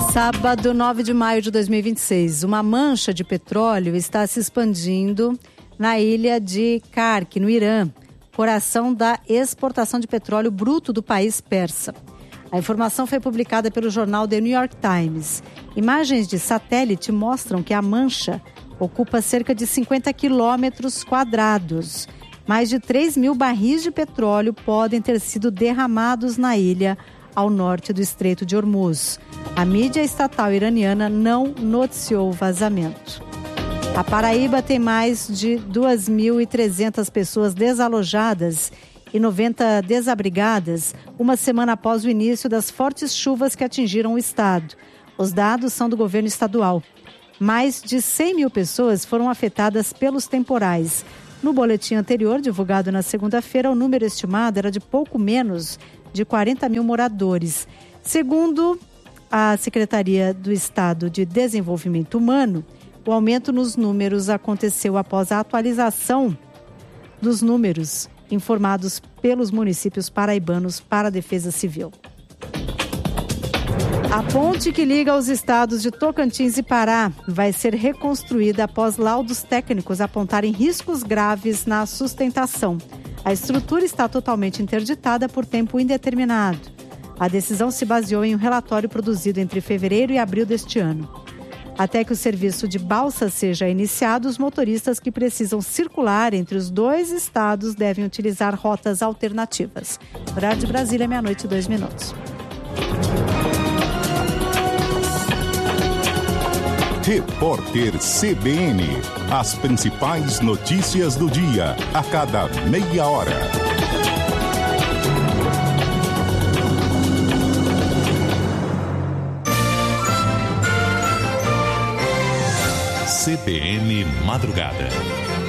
Sábado, 9 de maio de 2026, uma mancha de petróleo está se expandindo na ilha de Kark, no Irã, coração da exportação de petróleo bruto do país persa. A informação foi publicada pelo jornal The New York Times. Imagens de satélite mostram que a mancha ocupa cerca de 50 quilômetros quadrados. Mais de 3 mil barris de petróleo podem ter sido derramados na ilha ao norte do Estreito de Hormuz. A mídia estatal iraniana não noticiou o vazamento. A Paraíba tem mais de 2.300 pessoas desalojadas e 90 desabrigadas, uma semana após o início das fortes chuvas que atingiram o estado. Os dados são do governo estadual. Mais de 100 mil pessoas foram afetadas pelos temporais. No boletim anterior, divulgado na segunda-feira, o número estimado era de pouco menos de 40 mil moradores. Segundo a Secretaria do Estado de Desenvolvimento Humano, o aumento nos números aconteceu após a atualização dos números informados pelos municípios paraibanos para a Defesa Civil. A ponte que liga os estados de Tocantins e Pará vai ser reconstruída após laudos técnicos apontarem riscos graves na sustentação. A estrutura está totalmente interditada por tempo indeterminado. A decisão se baseou em um relatório produzido entre fevereiro e abril deste ano. Até que o serviço de balsa seja iniciado, os motoristas que precisam circular entre os dois estados devem utilizar rotas alternativas. Horário de Brasília, 12:02. Repórter CBN. As principais notícias do dia, a cada meia hora. CBN Madrugada.